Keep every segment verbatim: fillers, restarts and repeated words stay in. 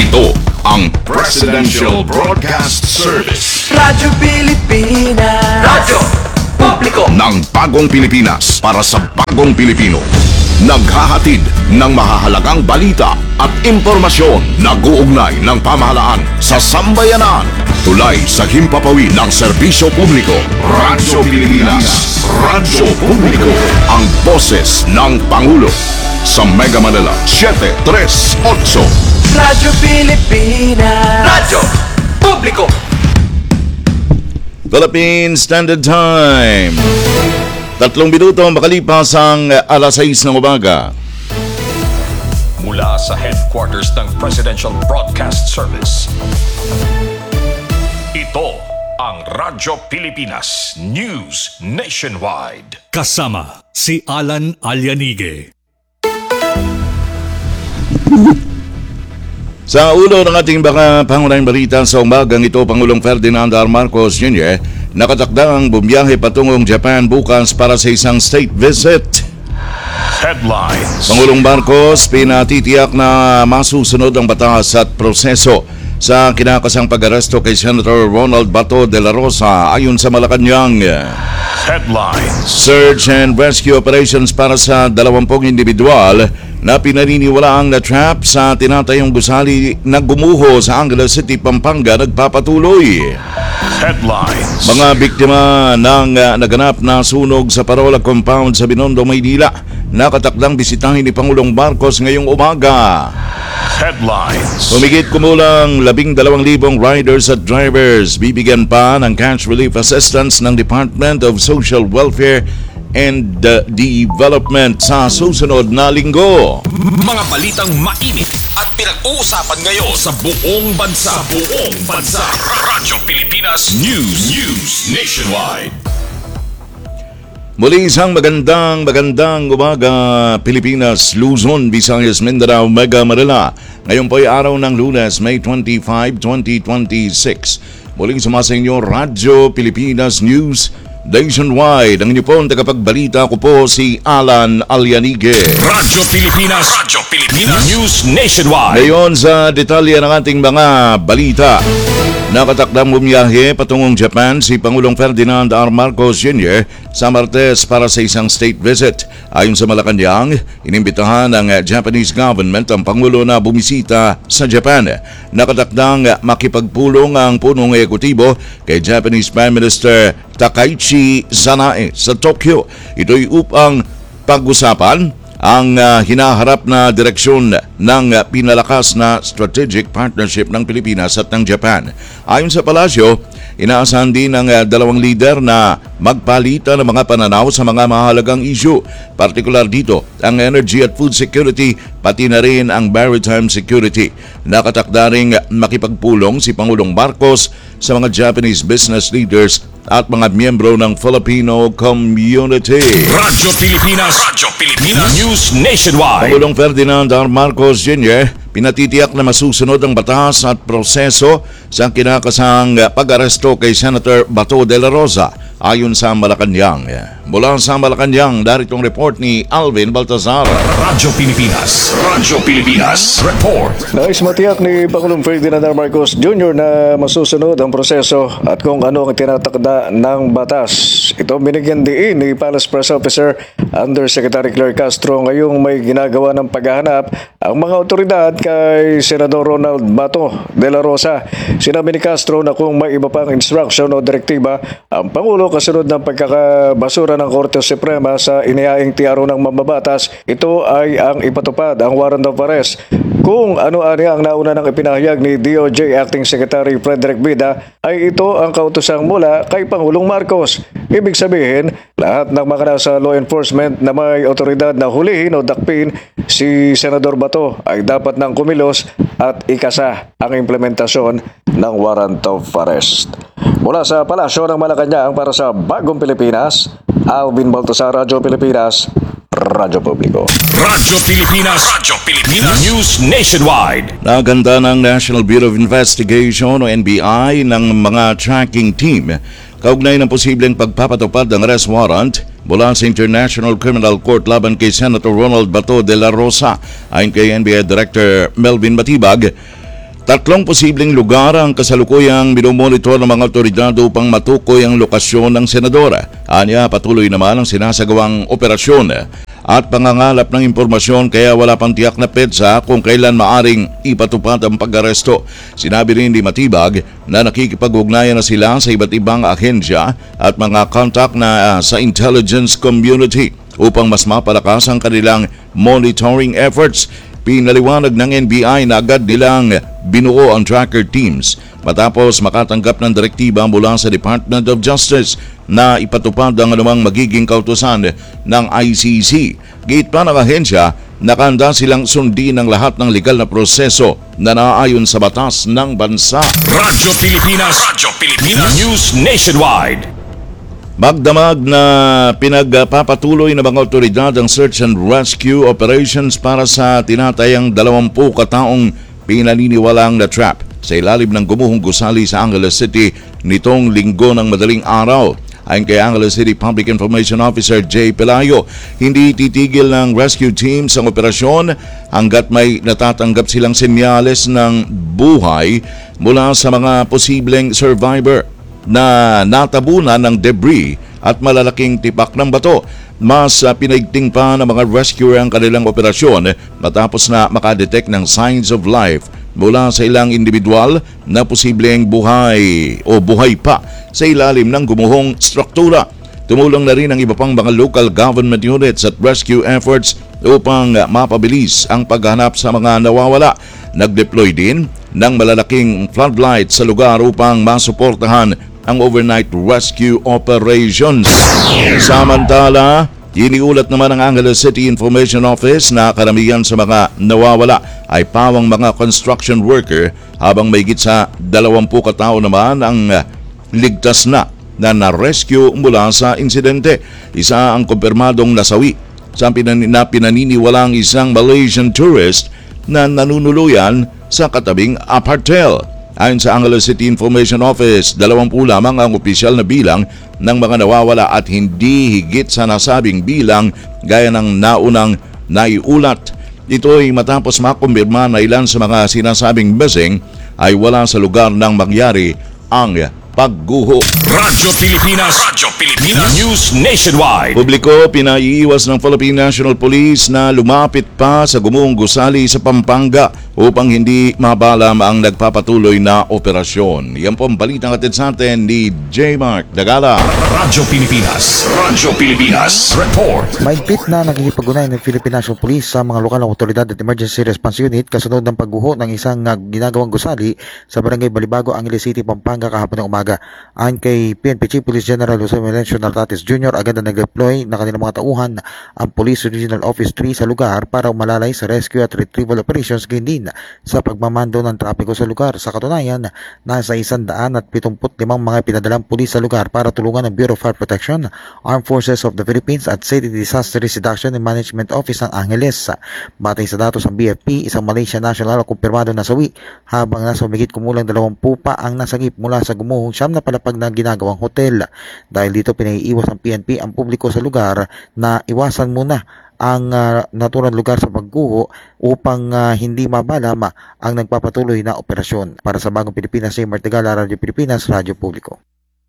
Ito ang Presidential Broadcast Service. Radyo Pilipinas. Radyo Publiko Ng bagong Pilipinas para sa bagong Pilipino. Naghahatid ng mahahalagang balita at impormasyon. Nag-uugnay ng pamahalaan sa sambayanan. Tulay sa himpapawid ng serbisyo publiko. Radyo Pilipinas. Radyo Publiko. Ang boses ng Pangulo. Sa Mega Manila, seven three eight. Radyo Pilipinas. Radyo Publiko. Philippine Standard Time. Tatlong minuto makalipas ang alas sais ng umaga. Mula sa headquarters ng Presidential Broadcast Service. Ito ang Radyo Pilipinas News Nationwide. Kasama si Alan Alianige. Sa ulo ng ating baka pangunahing balita sa umagang ito, Pangulong Ferdinand R. Marcos Junior nakatakda ang bumiyahe patungong Japan bukas para sa isang state visit. Headlines. Pangulong Marcos pinatitiyak na masusunod ang batas at proseso sa kinakasang pag-aresto kay Senator Ronald Bato de la Rosa ayon sa Malacanang. Headlines. Search and rescue operations para sa dalawampung individual na pinaniniwalaang na-trap sa tinatayong gusali na gumuho sa Angeles City, Pampanga nagpapatuloy. Headlines. Mga biktima ng uh, naganap na sunog sa Parola Compound sa Binondo, Maynila nakatakdang bisitahin ni Pangulong Marcos ngayong umaga. Headlines. Humigit kumulang labing dalawang libong riders at drivers bibigyan pa ng cash relief assistance ng Department of Social Welfare and uh, Development sa susunod na linggo. Mga balitang mainit at pinag-uusapan ngayon sa buong bansa. Buong bansa. Radyo Pilipinas News. News Nationwide. Muli isang magandang magandang umaga, Pilipinas, Luzon, Visayas, Mindanao, Mega Manila. Ngayon po ay araw ng Lunes, May twenty-fifth, twenty twenty-six. Muling sumasa inyo, Radyo Pilipinas News Nationwide. Ang inyo po ang tagapagbalita ko po si Alan Alianige. Radyo Pilipinas. Radyo Pilipinas News Nationwide. Ngayon sa detalye ng ating mga balita. Nakatakdang bumiyahe patungong Japan si Pangulong Ferdinand R. Marcos Junior sa Martes para sa isang state visit. Ayon sa Malacanang, inimbitahan ng Japanese government ang Pangulo na bumisita sa Japan. Nakatakdang makipagpulong ang punong ekutibo kay Japanese Prime Minister Takaichi Sanae sa Tokyo. Ito'y upang pag-usapan ang uh, hinaharap na direksyon ng uh, pinalakas na strategic partnership ng Pilipinas at ng Japan. Ayon sa palasyo, inaasahan din ng uh, dalawang lider na magpalitan ng mga pananaw sa mga mahalagang issue. Partikular dito, ang energy at food security, pati na rin ang maritime security. Nakatakda ring makipagpulong si Pangulong Marcos sa mga Japanese business leaders at mga miyembro ng Filipino community. Radyo Pilipinas. Radyo Pilipinas News Nationwide. Pangulong Ferdinand R. Marcos Junior pinatitiyak na masusunod ang batas at proseso sa kinakasang pag-aresto kay Senator Bato de la Rosa ayon sa Malacanang. Mula sa Malacanang, daritong report ni Alvin Baltazar. Radyo Pilipinas. Radyo Pilipinas Report. Nais matiyak ni Pangulong Ferdinand R. Marcos Junior na masusunod ang proseso at kung ano ang tinatakda ng batas. Ito binigyan diin ni Palace Press Officer Undersecretary Claire Castro ngayong may ginagawa ng paghahanap ang mga otoridad kay Senador Ronald Bato de la Rosa. Sinabi ni Castro na kung may iba pang instruction o direktiba ang Pangulo kasunod ng pagkakabasura ng Korte Suprema sa inihaing tiaro ng mambabatas, ito ay ang ipatupad ang warrant of arrest. Kung ano-ano ang nauna ng ipinahayag ni D O J Acting Secretary Frederick Bida ay ito ang kautosang mula kay Pangulong Marcos. Ibig sabihin, lahat ng mga nasa law enforcement na may otoridad na hulihin o dakpin si Senador Bato ay dapat nang kumilos at ikasa ang implementasyon ng warrant of arrest. Mula sa Palasyo ng Malacanang para sa Bagong Pilipinas, Alvin Baltazar, Radyo Pilipinas, Radyo Publiko. Radyo Pilipinas. Radyo Pilipinas News Nationwide. Naganda ng National Bureau of Investigation o N B I ng mga tracking team kaugnay ng posibleng pagpapatupad ng arrest warrant mula sa International Criminal Court laban kay Senator Ronald Bato de la Rosa. Ayon kay N B I Director Melvin Matibag, Tatlong posibleng lugar ang kasalukuyang minomonitor ng mga otoridad upang matukoy ang lokasyon ng senadora. Anya, patuloy naman ang sinasagawang operasyon at pangangalap ng impormasyon kaya wala pang tiyak na petsa kung kailan maaring ipatupad ang pag-aresto. Sinabi rin ni Matibag na nakikipag-ugnayan na sila sa iba't ibang ahensya at mga contact na uh, sa intelligence community upang mas mapalakas ang kanilang monitoring efforts. Pinaliwanag ng N B I na agad nilang binuo ang tracker teams matapos makatanggap ng direktiba mula sa Department of Justice na ipatupad ang anumang magiging kautusan ng I C C. Gate pa ng ahensya, nakahanda silang sundin ang lahat ng legal na proseso na naaayon sa batas ng bansa. Radyo Pilipinas, Radyo Pilipinas, News Nationwide. Magdamag na pinagpapatuloy ng mga otoridad ang search and rescue operations para sa tinatayang dalawampu kataong pinaniniwalang na trap sa ilalim ng gumuhong gusali sa Angeles City nitong linggo ng madaling araw. Ayon kay Angeles City Public Information Officer Jay Pelayo, hindi titigil ng rescue teams ang operasyon hanggat may natatanggap silang senyales ng buhay mula sa mga posibleng survivor na natabunan ng debris at malalaking tipak ng bato. Mas uh, pinaigting pa ng mga rescuer ang kanilang operasyon matapos na makadetect ng signs of life mula sa ilang individual na posibleng buhay o buhay pa sa ilalim ng gumuhong struktura. Tumulong na rin ang iba pang mga local government units at rescue efforts upang mapabilis ang paghanap sa mga nawawala. Nag-deploy din ng malalaking floodlight sa lugar upang masuportahan ang overnight rescue operations. Samantala, iniulat naman ng Angeles City Information Office na karamihan sa mga nawawala ay pawang mga construction worker habang mahigit sa dalawampu katao naman ang ligtas na na na-rescue mula sa insidente. Isa ang kumpirmadong nasawi sa pinan- na pinaniniwalang isang Malaysian tourist na nanunuluyan sa katabing apartel. Ayon sa Angeles City Information Office, dalawampu lamang ang opisyal na bilang ng mga nawawala at hindi higit sa nasabing bilang gaya ng naunang naiulat. Ito ay matapos makumbirma na ilan sa mga sinasabing missing ay wala sa lugar nang mangyari ang pagguho. Radyo Pilipinas, Radyo Pilipinas, News Nationwide. Publiko, pinaiiwas ng Philippine National Police na lumapit pa sa gumuhong gusali sa Pampanga upang hindi mabalam ang nagpapatuloy na operasyon. Yan po ang balitang hatid sa atin ni J. Mark Dagala. Radyo Pilipinas, Radyo Pilipinas, Report. Mahigpit na nakikipag-ugnayan ng Philippine National Police sa mga lokal na otoridad at Emergency Response Unit kasunod ng pagguho ng isang uh, ginagawang gusali sa Barangay Balibago, Angeles City, Pampanga kahapon ng umaga. Ayon kay P N P Chief Police General Jose Melencio Nartates Junior, agad na nag-deploy na kanilang mga tauhan ang Police Regional Office three sa lugar para umalalay sa rescue at retrieval operations gayon din sa pagmamando ng trapiko sa lugar. Sa katunayan, nasa isang daan at pitungput limang mga pinadalang pulis sa lugar para tulungan ng Bureau of Fire Protection, Armed Forces of the Philippines at City Disaster Risk Reduction and Management Office ng Angeles. Batay sa datos ng B F P, isang Malaysian national ang kumpirmado nasawi habang nasa umigit kumulang dalawampu pa ang nasagip mula sa gumuhong siyam na palapag na ginagawang hotel. Dahil dito pinaiiwas ng P N P ang publiko sa lugar na iwasan muna ang uh, naturang lugar sa pagguho upang uh, hindi mabalam ang nagpapatuloy na operasyon. Para sa Bagong Pilipinas, J. Mark Dagala, Radyo Pilipinas, Radyo Publiko.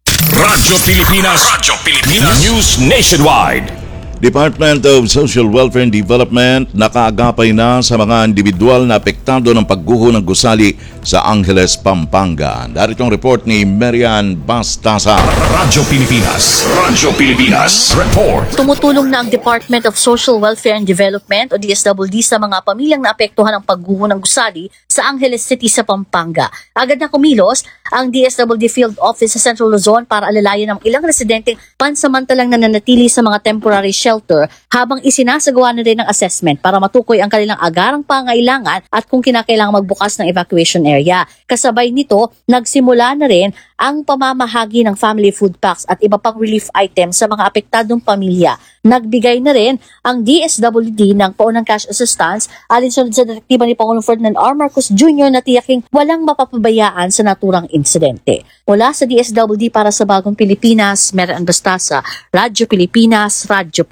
Radyo Pilipinas, Radyo Pilipinas, News Nationwide. Department of Social Welfare and Development nakaagapay na sa mga individual na apektado ng pagguho ng gusali sa Angeles, Pampanga. Darito ang report ni Marian Bastasa. Radyo Pilipinas, Radyo Pilipinas, Report. Tumutulong na ang Department of Social Welfare and Development o D S W D sa mga pamilyang naapektuhan ng pagguho ng gusali sa Angeles City sa Pampanga. Agad na kumilos ang D S W D Field Office sa Central Luzon para alalayan ang ilang residenteng pansamantalang nananatili sa mga temporary shelter habang isinasagawa na rin ang assessment para matukoy ang kanilang agarang pangailangan at kung kinakailangan magbukas ng evacuation area. Kasabay nito, nagsimula na rin ang pamamahagi ng family food packs at iba pang relief items sa mga apektadong pamilya. Nagbigay na rin ang D S W D ng paunang cash assistance alinsunod sa direktiba ni Pangulong Ferdinand R. Marcos Junior na tiyaking walang mapapabayaan sa naturang insidente. Mula sa D S W D para sa Bagong Pilipinas, Marian Bastasa, Radyo Pilipinas, Radyo Po.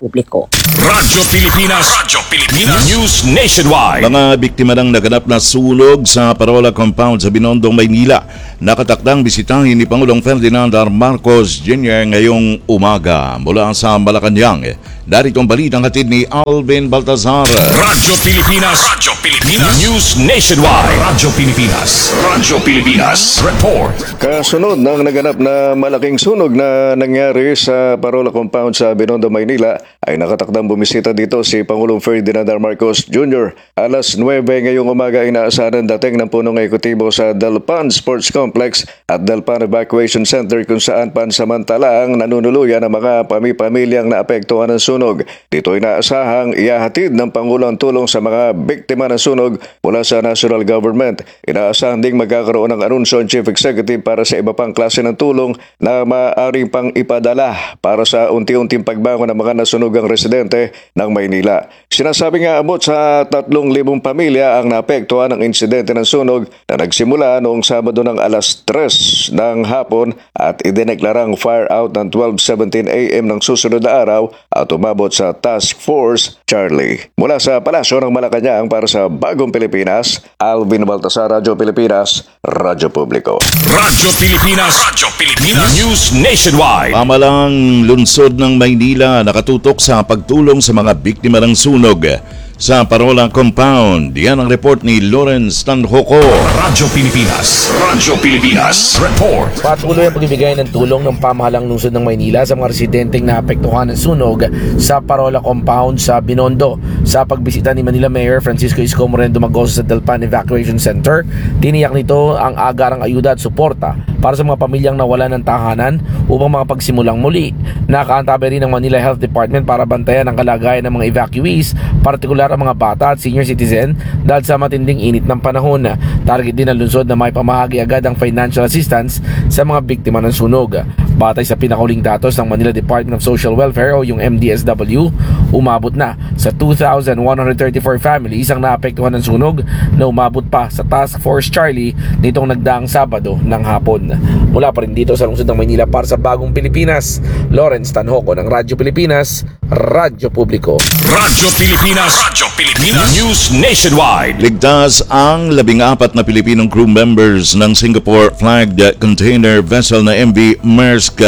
Publiko. Radyo Pilipinas, Radyo Pilipinas, News Nationwide. Mga biktima ng naganap na sunog sa Parola Compound sa Binondong, Maynila, nakatakdang bisitahin ni Pangulong Ferdinand R. Marcos Junior ngayong umaga mula sa Malacanang. Darito ang balitang hatid ni Alvin Baltazar. Radyo Pilipinas, Radyo Pilipinas, News Nationwide. Radyo Pilipinas, Radyo Pilipinas, Report. Kasunod ng naganap na malaking sunog na nangyari sa Parola Compound sa Binondo, Maynila, ay nakatakdang bumisita dito si Pangulong Ferdinand R. Marcos Junior Alas nuwebe ngayong umaga inaasahan dating ng punong ekutibo sa Dalpan Sports Complex at Dalpan Evacuation Center kung saan pansamantala ang nanunuluyan ng mga pami-pamilyang naapektuhan ng sunog. Dito inaasahang ihahatid ng Pangulo ang tulong sa mga biktima ng sunog mula sa national government. Inaasahan ding magkakaroon ng anunsyo ang Chief Executive para sa iba pang klase ng tulong na maaaring pang ipadala para sa unti-unting pagbangon ng mga nasunugang residente ng Maynila. Sinasabi nga abot sa tatlong libong pamilya ang naapektuhan ng insidente ng sunog na nagsimula noong Sabado ng alas tres ng hapon at idineklarang fire out ng twelve seventeen a m ng susunod na araw at umabot sa Task Force Charlie. Mula sa Palasyo ng Malacanang para sa Bagong Pilipinas, Alvin Baltasar, Radyo Pilipinas, Radyo Publiko. Radyo Pilipinas, Radyo Pilipinas, News Nationwide. Pamalang lungsod ng Maynila nakatutok sa pagtulong sa mga biktima ng sunog sa Parola Compound. Yan ang report ni Lawrence Tanhoco. Radyo Pilipinas, Radyo Pilipinas, Report. Patuloy ang pagbibigay ng tulong ng pamahalang lungsod ng Maynila sa mga residenteng naapektuhan ng sunog sa Parola Compound sa Binondo. Sa pagbisita ni Manila Mayor Francisco Isko Moreno Dumagoso sa Dalpan Evacuation Center, tiniyak nito ang agarang ayuda at suporta para sa mga pamilyang nawalan ng tahanan upang makapagsimulang muli. Nakaantabi rin ng Manila Health Department para bantayan ang kalagayan ng mga evacuees, partikular ang mga bata at senior citizen dahil sa matinding init ng panahon. Target din ng lungsod na may pamahagi agad ang financial assistance sa mga biktima ng sunog. Batay sa pinakahuling datos ng Manila Department of Social Welfare o yung M D S W, umabot na sa two thousand one hundred thirty-four families ang naapektuhan ng sunog na umabot pa sa Task Force Charlie nitong nagdaang Sabado ng hapon. Mula pa rin dito sa lungsod ng Maynila para sa Bagong Pilipinas, Lawrence Tanhoco ng Radyo Pilipinas, Radyo Publiko. Radyo Pilipinas, Radyo Pilipinas, News Nationwide. Ligtas ang labing apat na Pilipinong crew members ng Singapore-flagged container vessel na M V Maersk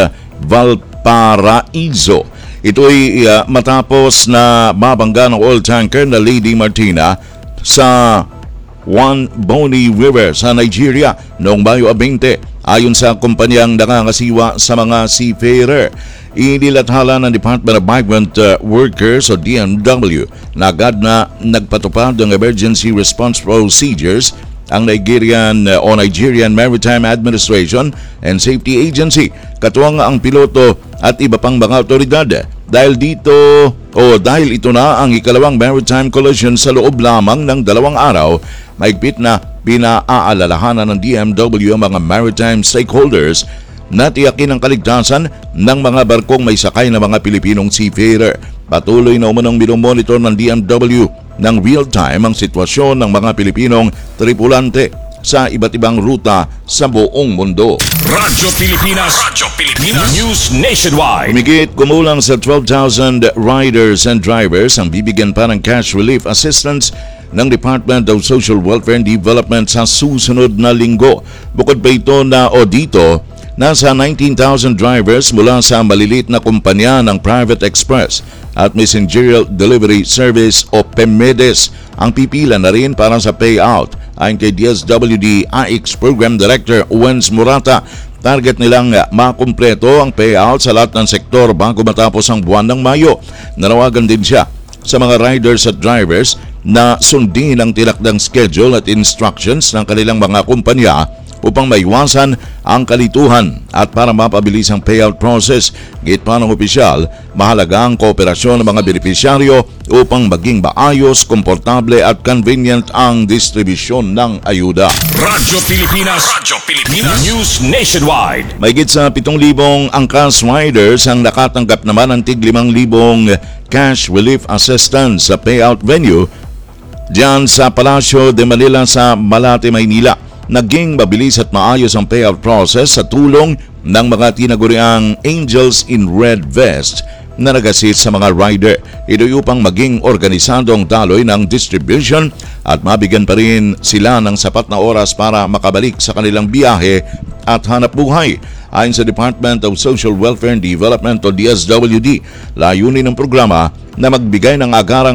Valparaiso. Ito'y uh, matapos na mabangga ng oil tanker na Lady Martina sa One Boni River sa Nigeria noong Mayo twenty. Ayon sa kumpanyang nakangasiwa sa mga seafarer, inilathala ng Department of Migrant uh, Workers o D M W na agad na nagpatupad ng emergency response procedures ang Nigerian uh, o Nigerian Maritime Administration and Safety Agency, katuwang ang piloto at iba pang mga otoridad. Dahil dito o dahil ito na ang ikalawang maritime collision sa loob lamang ng dalawang araw, mahigpit na pinaaalalahanan ng D M W ang mga maritime stakeholders na tiyakin ang kaligtasan ng mga barkong may sakay na mga Pilipinong seafarer. Patuloy na umunong minomonitor ng D M W ng real-time ang sitwasyon ng mga Pilipinong tripulante sa iba't ibang ruta sa buong mundo. Radyo Pilipinas, Radyo Pilipinas, News Nationwide. Humigit kumulang sa twelve thousand riders and drivers ang bibigyan pa ng cash relief assistance ng Department of Social Welfare and Development sa susunod na linggo. Bukod pa ito na o dito, nasa nineteen thousand drivers mula sa maliliit na kumpanya ng Private Express at Messengerial Delivery Service o PEMEDES ang pipila na rin para sa payout. Ayon kay D S W D I X Program Director Wens Murata, target nilang makumpleto ang payout sa lahat ng sektor bago matapos ang buwan ng Mayo. Nanawagan din siya sa mga riders at drivers na sundin ang tinakdang schedule at instructions ng kanilang mga kumpanya upang maiwasan ang kalituhan at para mapabilis ang payout process. Git pa ng opisyal, mahalaga ang kooperasyon ng mga benepisyaryo upang maging maayos, komportable at convenient ang distribusyon ng ayuda. Radyo Pilipinas, Radyo Pilipinas, News Nationwide. Mahigit sa pitong libong angkas riders ang nakatanggap naman ng tig limang libong cash relief assistance sa payout venue diyan sa Palasyo de Manila sa Malate, Maynila. Naging mabilis at maayos ang payout process sa tulong ng mga tinaguriang Angels in Red Vest na nag-assist sa mga rider. Ito upang maging organisadong daloy ng distribution at mabigyan pa rin sila ng sapat na oras para makabalik sa kanilang biyahe at hanap buhay. Ayon sa Department of Social Welfare and Development o D S W D, layunin ng programa na magbigay ng agarang